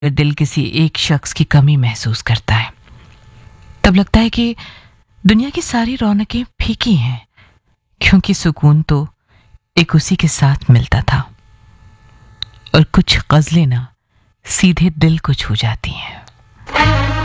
दिल किसी एक शख्स की कमी महसूस करता है, तब लगता है कि दुनिया की सारी रौनकें फीकी हैं, क्योंकि सुकून तो एक उसी के साथ मिलता था। और कुछ गज़लें ना सीधे दिल को छू जाती हैं।